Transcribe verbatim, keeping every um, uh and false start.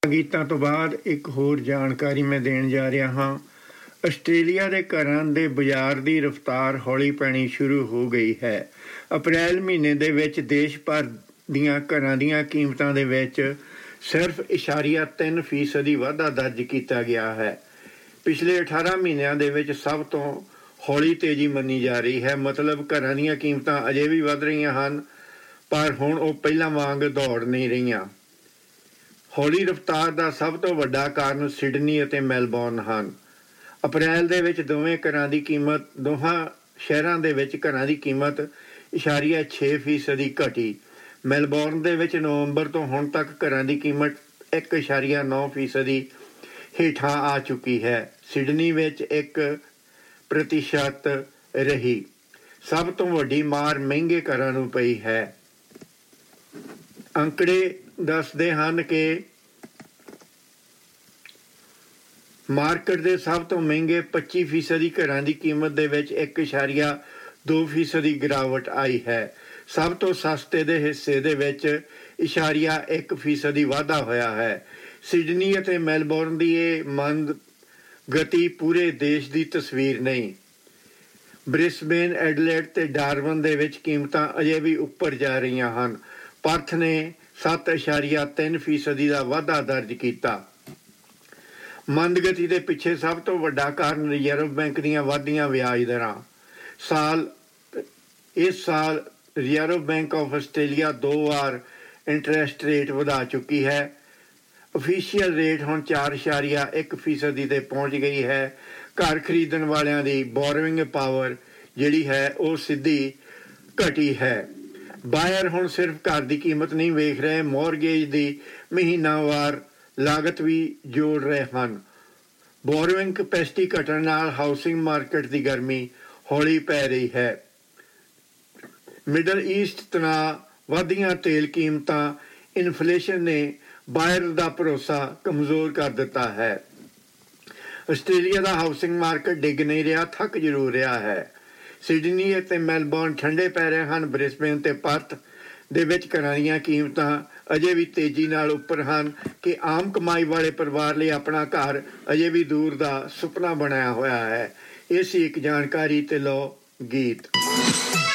ਗੀਤਾਂ ਤੋਂ ਬਾਅਦ ਇੱਕ ਹੋਰ ਜਾਣਕਾਰੀ ਮੈਂ ਦੇਣ ਜਾ ਰਿਹਾ ਹਾਂ। ਆਸਟ੍ਰੇਲੀਆ ਦੇ ਘਰਾਂ ਦੇ ਬਾਜ਼ਾਰ ਦੀ ਰਫ਼ਤਾਰ ਹੌਲੀ ਪੈਣੀ ਸ਼ੁਰੂ ਹੋ ਗਈ ਹੈ। ਅਪ੍ਰੈਲ ਮਹੀਨੇ ਦੇ ਵਿੱਚ ਦੇਸ਼ ਭਰ ਦੀਆਂ ਘਰਾਂ ਦੀਆਂ ਕੀਮਤਾਂ ਦੇ ਵਿੱਚ ਸਿਰਫ ਇਸ਼ਾਰੀਆ ਤਿੰਨ ਫੀਸਦੀ ਵਾਧਾ ਦਰਜ ਕੀਤਾ ਗਿਆ ਹੈ। ਪਿਛਲੇ ਅਠਾਰਾਂ ਮਹੀਨਿਆਂ ਦੇ ਵਿੱਚ ਸਭ ਤੋਂ ਹੌਲੀ ਤੇਜ਼ੀ ਮੰਨੀ ਜਾ ਰਹੀ ਹੈ। ਮਤਲਬ ਘਰਾਂ ਦੀਆਂ ਕੀਮਤਾਂ ਅਜੇ ਵੀ ਵੱਧ ਰਹੀਆਂ ਹਨ, ਪਰ ਹੁਣ ਉਹ ਪਹਿਲਾਂ ਵਾਂਗ ਦੌੜ ਨਹੀਂ ਰਹੀਆਂ। ਹੌਲੀ ਰਫ਼ਤਾਰ ਦਾ ਸਭ ਤੋਂ ਵੱਡਾ ਕਾਰਨ ਸਿਡਨੀ ਅਤੇ ਮੈਲਬੌਰਨ ਹਨ। ਅਪ੍ਰੈਲ ਦੇ ਵਿੱਚ ਦੋਵੇਂ ਘਰਾਂ ਦੀ ਕੀਮਤ ਦੋਹਾਂ ਸ਼ਹਿਰਾਂ ਦੇ ਵਿੱਚ ਘਰਾਂ ਦੀ ਕੀਮਤ ਇਸ਼ਾਰੀਆ ਛੇ ਫੀਸਦੀ ਘਟੀ। ਮੈਲਬੌਰਨ ਦੇ ਵਿੱਚ ਨਵੰਬਰ ਤੋਂ ਹੁਣ ਤੱਕ ਘਰਾਂ ਦੀ ਕੀਮਤ ਇੱਕ ਇਸ਼ਾਰੀਆ ਨੌ ਫੀਸਦੀ ਹੇਠਾਂ ਆ ਚੁੱਕੀ ਹੈ। ਸਿਡਨੀ ਵਿੱਚ ਇੱਕ ਪ੍ਰਤੀਸ਼ਤ ਰਹੀ। ਸਭ ਤੋਂ ਵੱਡੀ ਮਾਰ ਮਹਿੰਗੇ ਘਰਾਂ ਨੂੰ ਪਈ ਹੈ। ਅੰਕੜੇ ਦੱਸਦੇ ਹਨ ਕਿ ਮਾਰਕੀਟ ਦੇ ਸਭ ਤੋਂ ਮਹਿੰਗੇ ਪੱਚੀ ਫੀਸਦੀ ਘਰਾਂ ਦੀ ਕੀਮਤ ਦੇ ਵਿੱਚ ਇੱਕ ਇਸ਼ਾਰੀਆ ਦੋ ਫੀਸਦੀ ਗਿਰਾਵਟ ਆਈ ਹੈ। ਸਭ ਤੋਂ ਸਸਤੇ ਦੇ ਹਿੱਸੇ ਦੇ ਵਿੱਚ ਇਸ਼ਾਰੀਆ ਇੱਕ ਫੀਸਦੀ ਵਾਧਾ ਹੋਇਆ ਹੈ। ਸਿਡਨੀ ਅਤੇ ਮੈਲਬੌਰਨ ਦੀ ਇਹ ਮੰਦ ਗਤੀ ਪੂਰੇ ਦੇਸ਼ ਦੀ ਤਸਵੀਰ ਨਹੀਂ। ਬ੍ਰਿਸਬੇਨ, ਐਡਲੇਡ ਤੇ ਡਾਰਵਨ ਦੇ ਵਿੱਚ ਕੀਮਤਾਂ ਅਜੇ ਵੀ ਉੱਪਰ ਜਾ ਰਹੀਆਂ ਹਨ। ਪਰਥ ਨੇ ਸੱਤ ਇਸ਼ਾਰੀਆ ਤਿੰਨ ਫੀਸਦੀ ਦਾ ਵਾਧਾ ਦਰਜ ਕੀਤਾ। ਮੰਦ ਗਤੀ ਦੇ ਪਿੱਛੇ ਸਭ ਤੋਂ ਵੱਡਾ ਕਾਰਨ ਰਿਜ਼ਰਵ ਬੈਂਕ ਦੀਆਂ ਵਧਦੀਆਂ ਵਿਆਜ ਦਰਾਂ। ਸਾਲ ਇਸ ਸਾਲ ਰਿਜ਼ਰਵ ਬੈਂਕ ਆਫ ਆਸਟ੍ਰੇਲੀਆ ਦੋ ਵਾਰ ਇੰਟਰਸਟ ਰੇਟ ਵਧਾ ਚੁੱਕੀ ਹੈ। ਅਫੀਸ਼ੀਅਲ ਰੇਟ ਹੁਣ ਚਾਰ ਇਸ਼ਾਰੀਆ ਇੱਕ ਫੀਸਦੀ 'ਤੇ ਪਹੁੰਚ ਗਈ ਹੈ। ਘਰ ਖਰੀਦਣ ਵਾਲਿਆਂ ਦੀ ਬੋਰੋਇੰਗ ਪਾਵਰ ਜਿਹੜੀ ਹੈ ਉਹ ਸਿੱਧੀ ਘਟੀ ਹੈ। ਬਾਇਰ ਹੁਣ ਸਿਰਫ ਘਰ ਦੀ ਕੀਮਤ ਨਹੀਂ ਵੇਖ ਰਹੇ, ਮੌਰਗੇਜ ਦੀ ਮਹੀਨਾਵਾਰ ਲਾਗਤ ਵੀ ਜੋੜ ਰਹੇ ਹਨ। ਬੋਰੋਇੰਗ ਕਪੈਸਿਟੀ ਘਟਣ ਨਾਲ ਹਾਊਸਿੰਗ ਮਾਰਕੀਟ ਦੀ ਗਰਮੀ ਹੌਲੀ ਪੈ ਰਹੀ ਹੈ। ਮਿਡਲ ਈਸਟ ਤਣਾਅ, ਵਧਦੀਆਂ ਤੇਲ ਕੀਮਤਾਂ, ਇਨਫਲੇਸ਼ਨ ਨੇ ਬਾਇਰ ਦਾ ਭਰੋਸਾ ਕਮਜ਼ੋਰ ਕਰ ਦਿੱਤਾ ਹੈ। ਆਸਟ੍ਰੇਲੀਆ ਦਾ ਹਾਊਸਿੰਗ ਮਾਰਕੀਟ ਡਿੱਗ ਨਹੀਂ ਰਿਹਾ, ਥੱਕ ਜ਼ਰੂਰ ਰਿਹਾ ਹੈ। ਸਿਡਨੀ ਅਤੇ ਮੈਲਬੌਰਨ ਠੰਡੇ ਪੈ ਰਹੇ ਹਨ। ਬ੍ਰਿਸਬੇਨ ਤੇ ਪਰਥ ਦੇ ਵਿੱਚ ਘਰਾਂ ਦੀਆਂ ਕੀਮਤਾਂ ਅਜੇ ਵੀ ਤੇਜ਼ੀ ਨਾਲ ਉੱਪਰ ਹਨ ਕਿ ਆਮ ਕਮਾਈ ਵਾਲੇ ਪਰਿਵਾਰ ਲਈ ਆਪਣਾ ਘਰ ਅਜੇ ਵੀ ਦੂਰ ਦਾ ਸੁਪਨਾ ਬਣਾਇਆ ਹੋਇਆ ਹੈ। ਇਹ ਸੀ ਇੱਕ ਜਾਣਕਾਰੀ ਤੇ ਲਓ ਗੀਤ।